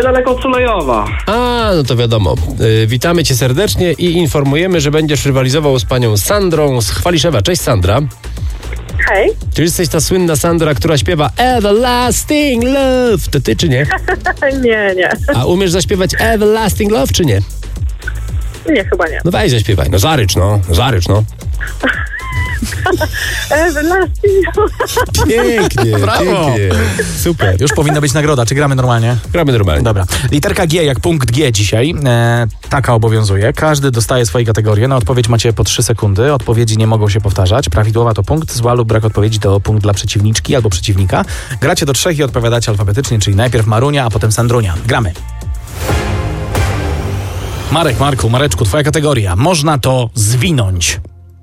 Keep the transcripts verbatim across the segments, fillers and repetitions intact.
Daleko od Sulejowa. A, no to wiadomo. Yy, witamy cię serdecznie i informujemy, że będziesz rywalizował z panią Sandrą z Chwaliszewa. Cześć, Sandra. Hej. Czy jesteś ta słynna Sandra, która śpiewa Everlasting Love? To ty, czy nie? nie, nie. A umiesz zaśpiewać Everlasting Love, czy nie? Nie, chyba nie. No weź zaśpiewaj. No zarycz, no. Zarycz, no. Everlasting. Pięknie, Brawo. pięknie. Super. Już powinna być nagroda. Czy gramy normalnie? Gramy normalnie. Dobra. Literka G jak punkt G dzisiaj. E, taka obowiązuje. Każdy dostaje swoje kategorie. Na odpowiedź macie po trzy sekundy. Odpowiedzi nie mogą się powtarzać. Prawidłowa to punkt. Zła lub brak odpowiedzi to punkt dla przeciwniczki albo przeciwnika. Gracie do trzech i odpowiadacie alfabetycznie, czyli najpierw Marunia, a potem Sandrunia. Gramy. Marek, Marku, Mareczku, twoja kategoria. Można to zwinąć.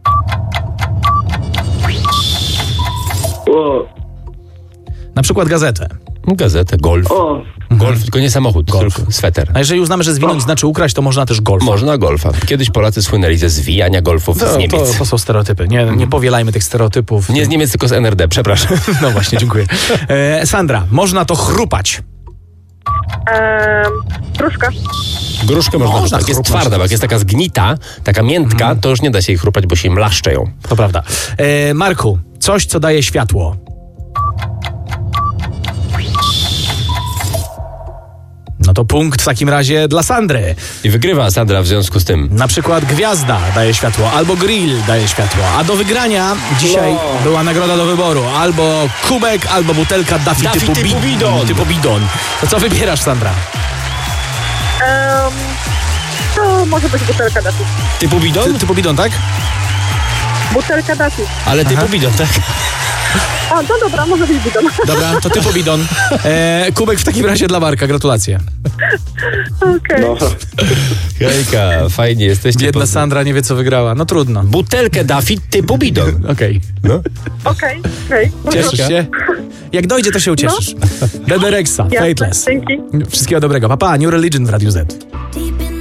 O, Na przykład gazetę. Gazetę, golf. o, Golf, tylko nie samochód, Golf. tylko sweter. A jeżeli uznamy, że zwinąć znaczy ukraść, to można też golfa. Można golfa. Kiedyś Polacy słynęli ze zwijania golfów To, z to, Niemiec. to są stereotypy. Nie, nie powielajmy tych stereotypów. Nie z Niemiec, tylko z N R D, przepraszam. No właśnie, dziękuję. E, Sandra, można to chrupać. Ehm, Gruszka. Gruszkę można, Można chrupać. Jest chrupnąć. twarda, bo jak jest taka zgnita, taka miętka, Mhm. to już nie da się jej chrupać, bo się mlaszcze ją. To prawda. E, Marku, coś, co daje światło. No to punkt w takim razie dla Sandry. I wygrywa Sandra w związku z tym. Na przykład gwiazda daje światło, albo grill daje światło. A do wygrania dzisiaj No. była nagroda do wyboru. Albo kubek, albo butelka Daffy, Daffy typu, typu bi- bidon. typu bidon. To co wybierasz, Sandra? Ehm, to może być butelka Daffy. Typu bidon? Ty, typu bidon, tak? Butelka Daffy. Ale typu Aha. bidon, tak? A, no dobra, może być bidon. Dobra, to typu bidon. E, kubek w takim razie dla Marka. Gratulacje. Okej. no. Hejka, fajnie, jesteście. Biedna poz- Sandra nie wie, co wygrała. No trudno. Butelkę Daffy typu bidon. Okej. No. Okej, okej. Cieszysz się? Jak dojdzie, to się ucieszysz. Bebe Rexha, Jasne, Fateless. dzięki. Wszystkiego dobrego. Papa, New Religion w Radiu Z.